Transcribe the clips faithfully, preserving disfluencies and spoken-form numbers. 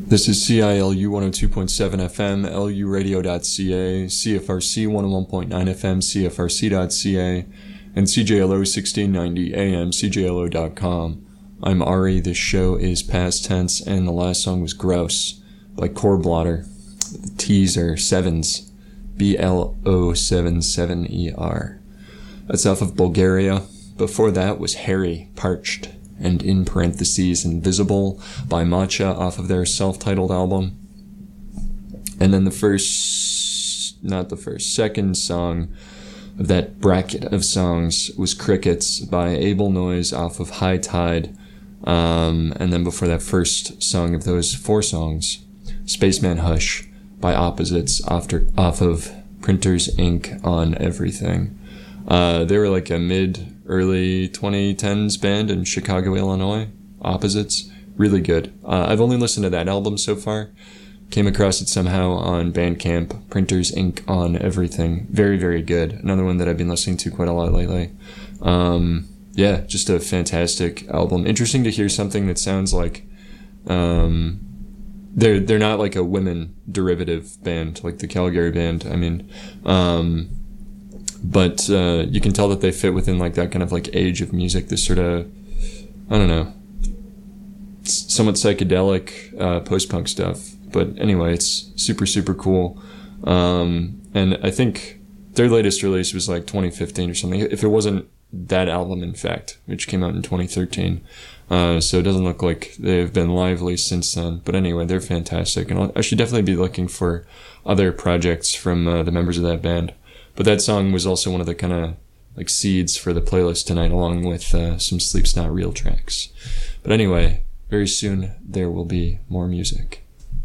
This is C I L U one oh two point seven F M, L U radio dot C A, C F R C one oh one point nine F M, C F R C dot C A, and C J L O sixteen ninety A M, C J L O dot com. I'm Ari, this show is past tense, and the last song was Grouse by Core Blotter. The T's are sevens, B L O seven seven E R. That's off of Bulgaria. Before that was Harry, Parched, and in parentheses Invisible by Matcha off of their self-titled album. And then the first, not the first, second song of that bracket of songs was Crickets by Able Noise off of High Tide. Um, and then before that first song of those four songs, Spaceman Hush by Opposites after, off of Printers Incorporated on Everything. Uh, they were like a mid early twenty tens band in Chicago, Illinois. Opposites. Really good. Uh, I've only listened to that album so far. Came across it somehow on Bandcamp. Printers Incorporated on Everything. Very, very good. Another one that I've been listening to quite a lot lately. Um, yeah, just a fantastic album. Interesting to hear something that sounds like... Um, they're, they're not like a women derivative band, like the Calgary band. I mean... Um, But uh, you can tell that they fit within like that kind of like age of music, this sort of, I don't know, somewhat psychedelic uh, post-punk stuff. But anyway, it's super, super cool. Um, and I think their latest release was like twenty fifteen or something, if it wasn't that album, in fact, which came out in twenty thirteen. Uh, so it doesn't look like they've been lively since then. But anyway, they're fantastic. And I'll, I should definitely be looking for other projects from uh, the members of that band. But that song was also one of the kind of like seeds for the playlist tonight, along with uh, some Sleep's Not Real tracks. But anyway, very soon there will be more music.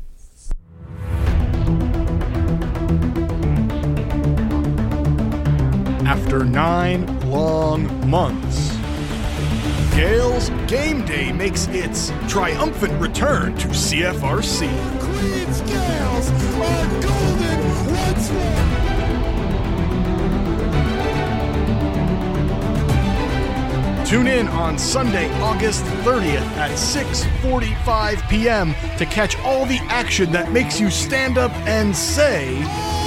After nine long months, Gales Game Day makes its triumphant return to C F R C. Queen's Gales are golden once more. Tune in on Sunday, August thirtieth at six forty-five p.m. to catch all the action that makes you stand up and say...